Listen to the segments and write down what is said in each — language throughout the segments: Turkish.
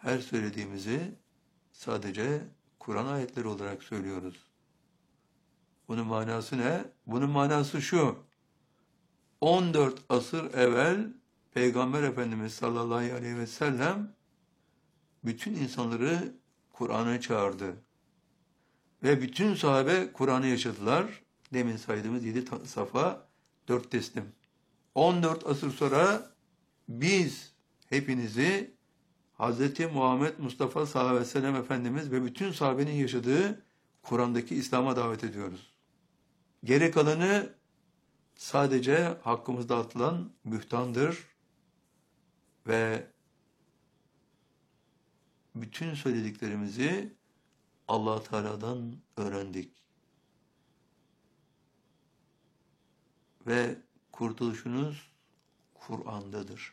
her söylediğimizi sadece Kur'an ayetleri olarak söylüyoruz. Bunun manası ne? Bunun manası şu: 14 asır evvel Peygamber Efendimiz sallallahu aleyhi ve sellem bütün insanları Kur'an'a çağırdı. Ve bütün sahabe Kur'an'ı yaşadılar. Demin saydığımız 7 safa, 4 teslim. 14 asır sonra biz hepinizi Hz. Muhammed Mustafa sallallahu aleyhi ve sellem Efendimiz ve bütün sahabenin yaşadığı Kur'an'daki İslam'a davet ediyoruz. Geri kalanı sadece hakkımızda atılan bühtandır ve bütün söylediklerimizi Allah Teala'dan öğrendik. Ve kurtuluşunuz Kur'an'dadır.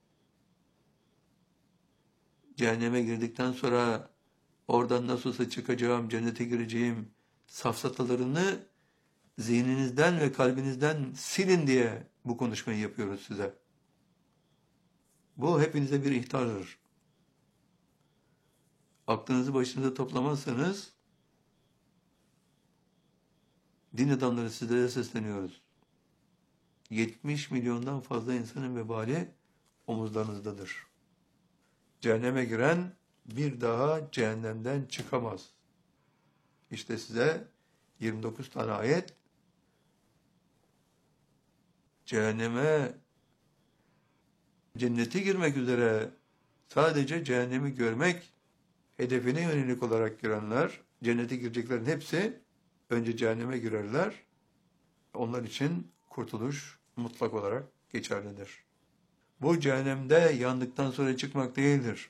Cehenneme girdikten sonra oradan nasılsa çıkacağım, cennete gireceğim safsatalarını zihninizden ve kalbinizden silin diye bu konuşmayı yapıyoruz size. Bu hepinize bir ihtardır. Aklınızı başınıza toplamazsanız din adamları sizlere sesleniyoruz. 70 milyondan fazla insanın vebali omuzlarınızdadır. Cehenneme giren bir daha cehennemden çıkamaz. İşte size 29 tane ayet cennete girmek üzere sadece cehennemi görmek hedefine yönelik olarak girenler, cennete gireceklerin hepsi önce cehenneme girerler. Onlar için kurtuluş mutlak olarak geçerlidir. Bu cehennemde yandıktan sonra çıkmak değildir.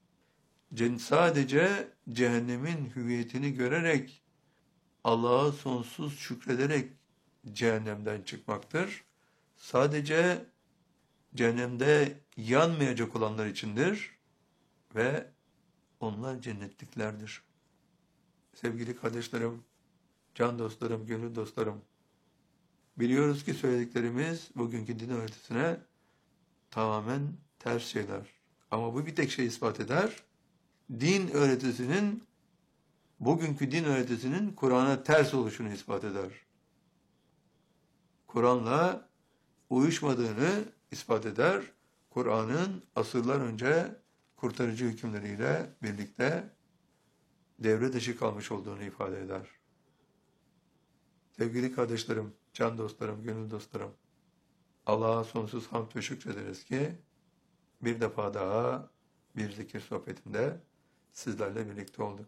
Sadece cehennemin hüviyetini görerek, Allah'a sonsuz şükrederek cehennemden çıkmaktır. Sadece cehennemde yanmayacak olanlar içindir ve onlar cennetliklerdir. Sevgili kardeşlerim, can dostlarım, gönül dostlarım, biliyoruz ki söylediklerimiz bugünkü din öğretisine tamamen ters şeyler. Ama bu bir tek şey ispat eder: bugünkü din öğretisinin Kur'an'a ters oluşunu ispat eder. Kur'an'la uyuşmadığını ispat eder. Kur'an'ın asırlar önce kurtarıcı hükümleriyle birlikte devre dışı kalmış olduğunu ifade eder. Sevgili kardeşlerim, can dostlarım, gönül dostlarım, Allah'a sonsuz hamd ve şükrederiz ki bir defa daha bir zikir sohbetinde sizlerle birlikte olduk.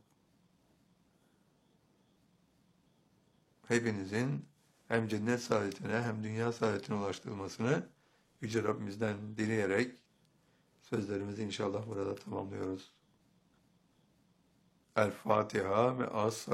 Hepinizin hem cennet saadetine hem dünya saadetine ulaştırılmasını Yüce Rabbimizden dileyerek sözlerimizi inşallah burada tamamlıyoruz. El Fatiha ve As